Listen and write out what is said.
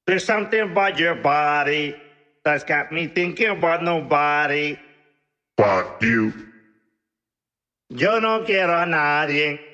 There's something about your body that's got me thinking about nobody. Fuck you. Yo no quiero a nadie.